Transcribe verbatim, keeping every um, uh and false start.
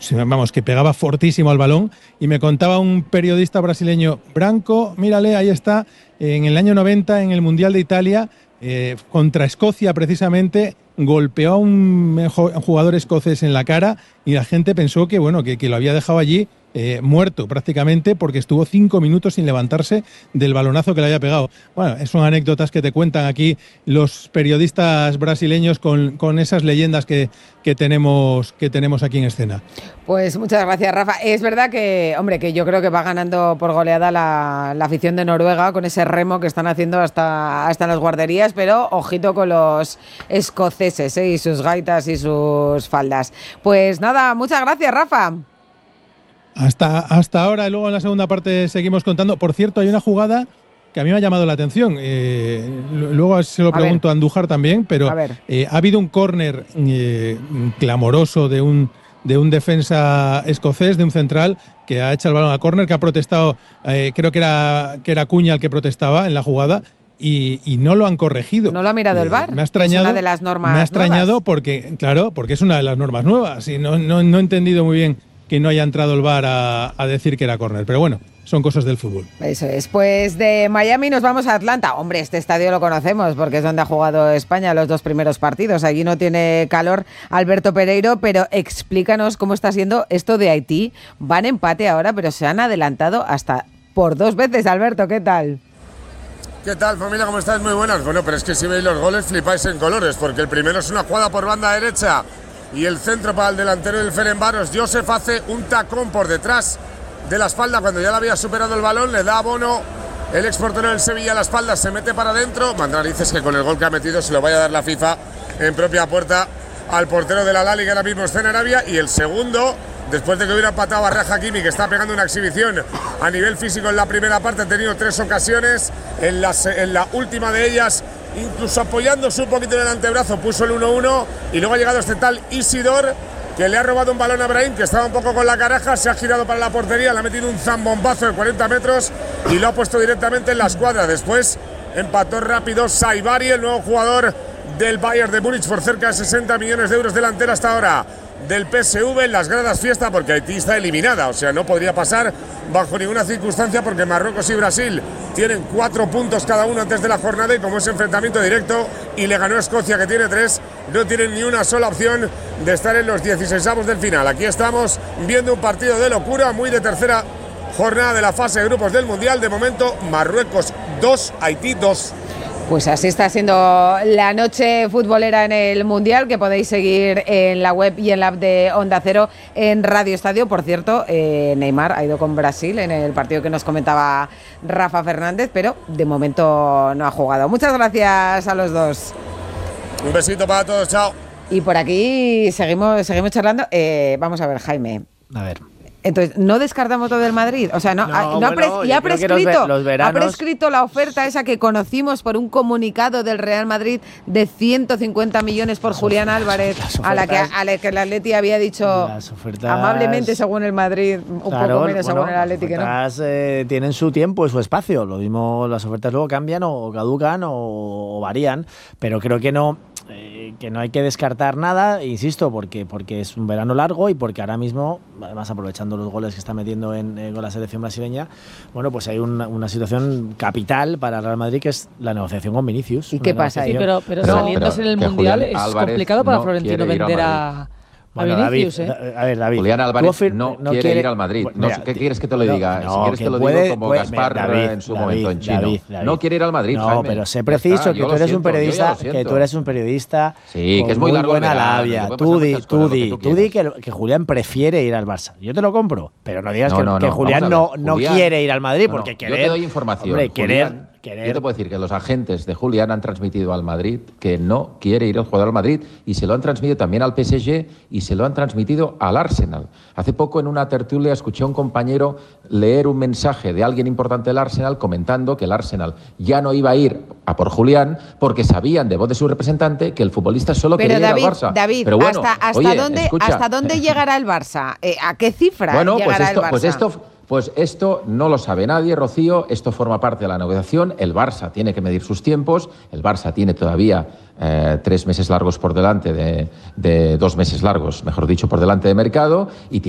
vamos, que pegaba fortísimo al balón, y me contaba un periodista brasileño, Branco, mírale, ahí está, en el año noventa, en el Mundial de Italia, eh, contra Escocia precisamente, golpeó a un jugador escocés en la cara y la gente pensó que, bueno, que, que lo había dejado allí eh, muerto prácticamente, porque estuvo cinco minutos sin levantarse del balonazo que le había pegado. Bueno, son anécdotas que te cuentan aquí los periodistas brasileños con, con esas leyendas que, que, tenemos, que tenemos aquí en escena. Pues muchas gracias, Rafa. Es verdad que, hombre, que yo creo que va ganando por goleada la, la afición de Noruega con ese remo que están haciendo hasta, hasta en las guarderías, pero ojito con los escoceses, ¿eh? Y sus gaitas y sus faldas. Pues nada, muchas gracias, Rafa. Hasta, hasta ahora, y luego en la segunda parte seguimos contando. Por cierto, hay una jugada que a mí me ha llamado la atención. Eh, luego se lo pregunto a, a Andújar también, pero eh, ha habido un córner eh, clamoroso de un, de un defensa escocés, de un central, que ha echado el balón a córner, que ha protestado, eh, creo que era, que era Cuña el que protestaba en la jugada. Y, y no lo han corregido. ¿No lo ha mirado eh, el V A R? Me ha extrañado, es una de las normas me ha extrañado nuevas. porque, claro, porque es una de las normas nuevas. Y no, no, no he entendido muy bien que no haya entrado el V A R a, a decir que era córner. Pero bueno, son cosas del fútbol. Eso es. Pues de Miami nos vamos a Atlanta. Hombre, este estadio lo conocemos porque es donde ha jugado España los dos primeros partidos. Allí no tiene calor Alberto Pereiro, pero explícanos cómo está siendo esto de Haití. Van empate ahora, pero se han adelantado hasta por dos veces. Alberto, ¿qué tal? ¿Qué tal, familia? ¿Cómo estáis? Muy buenas. Bueno, pero es que si veis los goles flipáis en colores, porque el primero es una jugada por banda derecha y el centro para el delantero del Ferencváros. Josef hace un tacón por detrás de la espalda cuando ya le había superado el balón, le da a Bono, el exportero del Sevilla, a la espalda, se mete para adentro. Mandarices que con el gol que ha metido se lo vaya a dar la FIFA en propia puerta al portero de la Lali, que ahora mismo está en Arabia. Y el segundo, después de que hubiera empatado a Raja Hakimi, que está pegando una exhibición a nivel físico en la primera parte, ha tenido tres ocasiones, en la, en la última de ellas, incluso apoyándose un poquito en el antebrazo, puso el uno uno, y luego ha llegado este tal Isidor, que le ha robado un balón a Brahim, que estaba un poco con la caraja, se ha girado para la portería, le ha metido un zambombazo de cuarenta metros y lo ha puesto directamente en la escuadra. Después empató rápido Saibari, el nuevo jugador del Bayern de Múnich, por cerca de sesenta millones de euros, delantera hasta ahora del P S V. En las gradas fiesta porque Haití está eliminada, o sea, no podría pasar bajo ninguna circunstancia, porque Marruecos y Brasil tienen cuatro puntos cada uno antes de la jornada, y como es enfrentamiento directo y le ganó Escocia, que tiene tres, no tienen ni una sola opción de estar en los dieciseisavos del final. Aquí estamos viendo un partido de locura, muy de tercera jornada de la fase de grupos del Mundial. De momento, Marruecos dos, Haití dos. Pues así está siendo la noche futbolera en el Mundial, que podéis seguir en la web y en la app de Onda Cero en Radio Estadio. Por cierto, eh, Neymar ha ido con Brasil en el partido que nos comentaba Rafa Fernández, pero de momento no ha jugado. Muchas gracias a los dos. Un besito para todos, chao. Y por aquí seguimos, seguimos charlando. Eh, vamos a ver, Jaime. A ver. Entonces, ¿no descartamos todo del Madrid? O sea, no, no, ha, no bueno, ha, pres, ya ha prescrito, los, ve, los veranos... ha prescrito la oferta esa que conocimos por un comunicado del Real Madrid de ciento cincuenta millones por las Julián ofertas, Álvarez, ofertas, a la que a la que el Atleti había dicho ofertas, amablemente, según el Madrid, un claro, poco menos, bueno, según el Atleti, que no. Eh, tienen su tiempo y su espacio. Lo mismo, las ofertas luego cambian o caducan o, o varían, pero creo que no... Eh, que no hay que descartar nada, insisto, porque porque es un verano largo y porque ahora mismo, además aprovechando los goles que está metiendo en, en, con la selección brasileña, bueno, pues hay una, una situación capital para el Real Madrid, que es la negociación con Vinicius. ¿Y qué pasa ahí? Sí, pero, pero, pero saliéndose en el Mundial es Álvarez complicado para no Florentino vender a... Bueno, a Vinicius, David, ¿eh? a ver, David. Julián Álvarez no, no quiere, quiere ir al Madrid. No, mira, ¿qué quieres que te lo diga? No, si quieres te lo puede, digo como puede, Gaspar David, en su David, momento en Chino. David, David. No quiere ir al Madrid, No, Jaime. pero sé preciso está, que tú eres siento, un periodista, que tú eres un periodista sí, con que es muy, muy largo buena verano, labia. Tú di, tú di, tú di que, que Julián prefiere ir al Barça. Yo te lo compro, pero no digas no, que, no, que no, Julián no, no Julián, quiere ir al Madrid, no, porque no, querer... Yo te doy información. Hombre, querer... Julián, Querer. Yo te puedo decir que los agentes de Julián han transmitido al Madrid que no quiere ir al jugador al Madrid, y se lo han transmitido también al P S G y se lo han transmitido al Arsenal. Hace poco en una tertulia escuché a un compañero leer un mensaje de alguien importante del Arsenal comentando que el Arsenal ya no iba a ir a por Julián porque sabían de voz de su representante que el futbolista solo Pero quería David, ir al Barça. David, Pero bueno, ¿hasta, hasta, oye, dónde, escucha. ¿hasta dónde llegará el Barça? Eh, ¿A qué cifra bueno, llegará pues esto, el Barça? Pues esto... Pues esto no lo sabe nadie, Rocío, esto forma parte de la negociación. El Barça tiene que medir sus tiempos, el Barça tiene todavía eh, tres meses largos por delante, de, de dos meses largos, mejor dicho, por delante de mercado, y